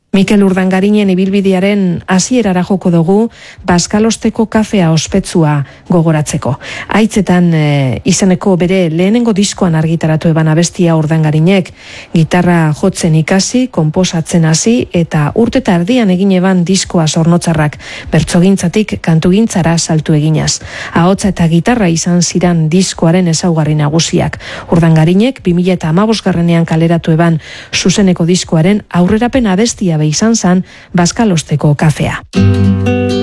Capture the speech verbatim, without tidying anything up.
Mikel Urdangarinen ibilbidearen hasierara joko dugu Baskalosteko kafea ospetsua gogoratzeko. Aitzetan e, izeneko bere lehenengo diskoan argitaratu eban abestia Urdangarinek, gitarra jotzen ikasi, konposatzen hasi eta urte eta erdian egin eban diskoa Zornotzarrak, bertsogintzatik kantugintzara saltu eginaz. Ahotsa eta gitarra izan ziran diskoaren ezaugarri nagusiak. Urdangarinek bi mila hamabosgarrenean kaleratu eban zuzeneko diskoaren aurrerapen abestia izan zan Baskalosteko kafea.